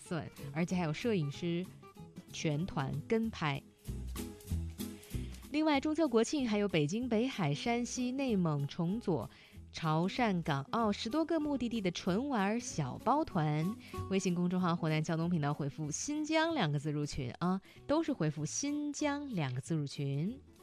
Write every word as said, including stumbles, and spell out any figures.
算，而且还有摄影师全团跟拍。另外，中秋国庆还有北京、北海、山西、内蒙、崇左、潮汕、港澳十多个目的地的纯玩小包团。微信公众号湖南交通频道回复新疆两个字入群啊，都是回复新疆两个字入群。